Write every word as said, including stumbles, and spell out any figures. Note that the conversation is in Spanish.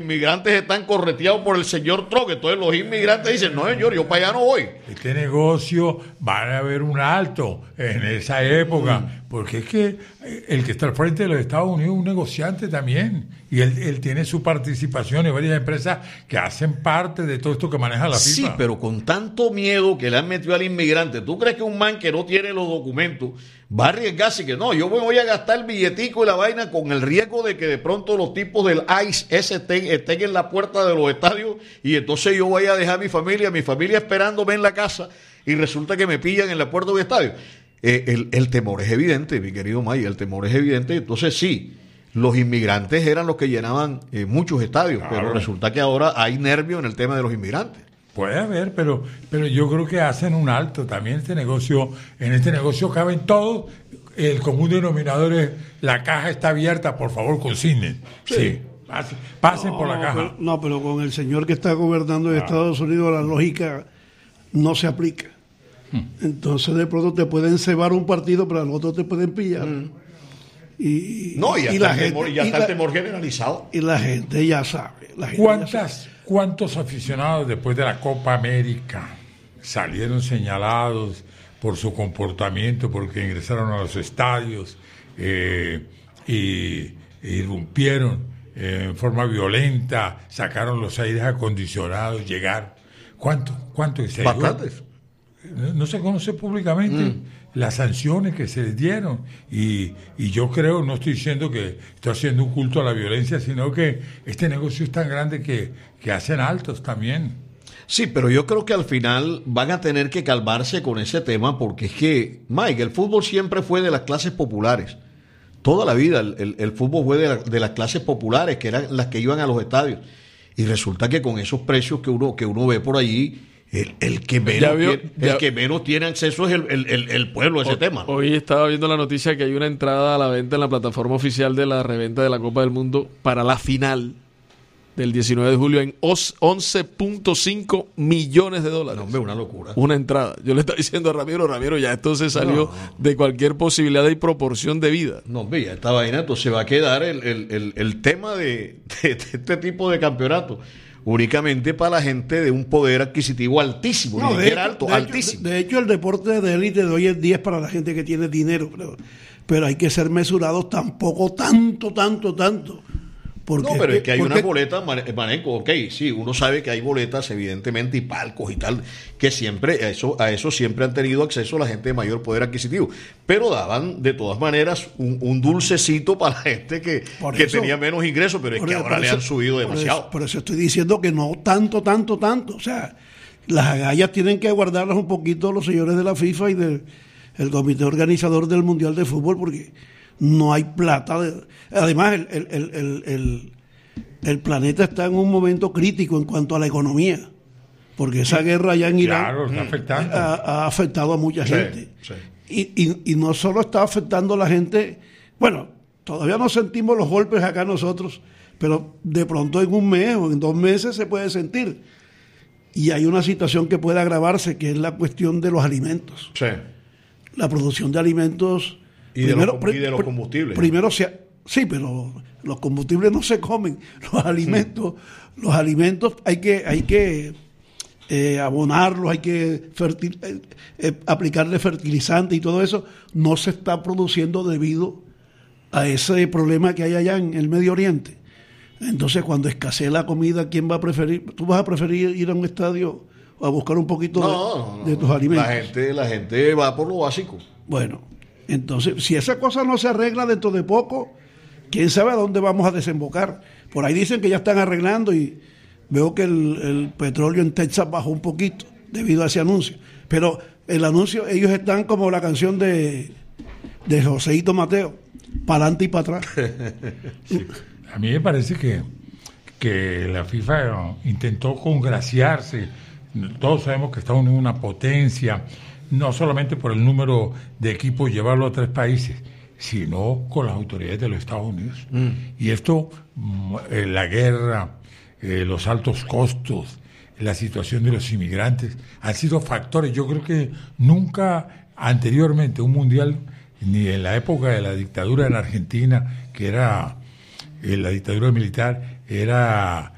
inmigrantes están correteados por el señor Trump. Entonces los inmigrantes dicen, no señor, yo para allá no voy. Este negocio va a haber un alto en esa época, mm. porque es que el que está al frente de los Estados Unidos es un negociante también, y él, él tiene su participación en varias empresas que hacen parte de todo esto que maneja la FIFA. Sí, pero con tanto miedo que le han metido al inmigrante, ¿tú crees que un man que no tiene los documentos va a arriesgarse que no, yo voy a gastar el billetico y la vaina con el riesgo de que de pronto los tipos del ICE ese estén, estén en la puerta de los estadios y entonces yo voy a dejar a mi familia, mi familia esperándome en la casa y resulta que me pillan en la puerta del estadio? Eh, el, el temor es evidente, mi querido May, el temor es evidente. Entonces sí, los inmigrantes eran los que llenaban eh, muchos estadios, claro, pero resulta que ahora hay nervio en el tema de los inmigrantes. Puede haber, pero pero yo creo que hacen un alto también este negocio. En este negocio caben todos. El común denominador es la caja está abierta, por favor consignen. Sí, sí pasen, pasen no, por la caja. Pero, no, pero con el señor que está gobernando en ah. Estados Unidos la lógica no se aplica. Hmm. Entonces de pronto te pueden cebar un partido, pero al otro te pueden pillar. Hmm. Y, no, y, y la gente, temor, y ya y está la, el temor generalizado. Y la gente ya sabe. La gente ¿Cuántas? Ya sabe. ¿Cuántos aficionados después de la Copa América salieron señalados por su comportamiento, porque ingresaron a los estadios eh, y, e irrumpieron eh, en forma violenta, sacaron los aires acondicionados, llegaron? ¿Cuánto? ¿Cuánto? Bastantes. No, no se conoce públicamente mm. las sanciones que se les dieron y, y yo creo, no estoy diciendo que estoy haciendo un culto a la violencia, sino que este negocio es tan grande que, que hacen altos también. Sí, pero yo creo que al final van a tener que calmarse con ese tema porque es que, Mike, el fútbol siempre fue de las clases populares. Toda la vida el, el, el fútbol fue de, la, de las clases populares, que eran las que iban a los estadios. Y resulta que con esos precios que uno, que uno ve por allí, El, el, que menos vio, tiene, el que menos tiene acceso es el, el, el, el pueblo a ese hoy, tema, ¿no? Hoy estaba viendo la noticia que hay una entrada a la venta en la plataforma oficial de la reventa de la Copa del Mundo para la final del diecinueve de julio en once punto cinco millones de dólares. No, hombre, una locura. Una entrada. Yo le estaba diciendo a Ramiro, Ramiro, ya esto se salió no, no. de cualquier posibilidad de proporción de vida. No, hombre, ya esta vaina, entonces va a quedar el, el, el, el tema de, de, de este tipo de campeonato únicamente para la gente de un poder adquisitivo altísimo, no, ni siquiera alto, de altísimo. Hecho, de hecho, el deporte de élite de hoy en día es para la gente que tiene dinero, pero, pero hay que ser mesurados tampoco tanto, tanto, tanto. Porque no, pero es que hay porque... unas boletas, Maneco, ok, sí, uno sabe que hay boletas, evidentemente, y palcos y tal, que siempre, a eso, a eso siempre han tenido acceso la gente de mayor poder adquisitivo, pero daban, de todas maneras, un, un dulcecito para la gente que, que eso, tenía menos ingresos, pero es que ahora eso, le han subido demasiado. Por eso, por eso estoy diciendo que no tanto, tanto, tanto, o sea, las agallas tienen que guardarlas un poquito los señores de la FIFA y del el comité organizador del Mundial de Fútbol, porque no hay plata. De, además, el, el, el, el, el, el planeta está en un momento crítico en cuanto a la economía, porque esa guerra allá en Irán claro, está afectando. Ha, ha afectado a mucha sí, gente. Sí. Y, y, y no solo está afectando a la gente, bueno, todavía no sentimos los golpes acá nosotros, pero de pronto en un mes o en dos meses se puede sentir. Y hay una situación que puede agravarse, que es la cuestión de los alimentos. Sí. La producción de alimentos... Y, primero, de los, y de los combustibles. Primero, se, sí, pero los combustibles no se comen. Los alimentos, sí. los alimentos hay que, hay que eh, abonarlos, hay que fertil, eh, eh, aplicarle fertilizante y todo eso. No se está produciendo debido a ese problema que hay allá en el Medio Oriente. Entonces, cuando escasee la comida, ¿quién va a preferir? ¿Tú vas a preferir ir a un estadio a buscar un poquito no, de, de no, tus alimentos? La gente, la gente va por lo básico. Bueno, entonces, si esa cosa no se arregla dentro de poco, quién sabe a dónde vamos a desembocar. Por ahí dicen que ya están arreglando y veo que el, el petróleo en Texas bajó un poquito debido a ese anuncio. Pero el anuncio, ellos están como la canción de, de Joseito Mateo, para adelante y para atrás. Sí. A mí me parece que, que la FIFA intentó congraciarse. Todos sabemos que Estados Unidos es una potencia, no solamente por el número de equipos llevarlo a tres países, sino con las autoridades de los Estados Unidos. Mm. Y esto, eh, la guerra, eh, los altos costos, la situación de los inmigrantes, han sido factores. Yo creo que nunca anteriormente un mundial, ni en la época de la dictadura en Argentina, que era eh, la dictadura militar, era